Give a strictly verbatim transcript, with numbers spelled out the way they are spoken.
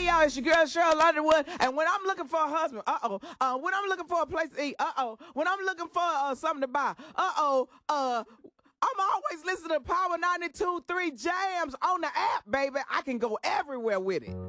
y'all, it's your girl Cheryl Underwood. And when I'm looking for a husband, uh-oh. Uh, when I'm looking for a place to eat, uh-oh. When I'm looking for uh, something to buy, uh-oh. Uh, I'm always listening to Power ninety-two point three Jams on the app, baby. I can go everywhere with it.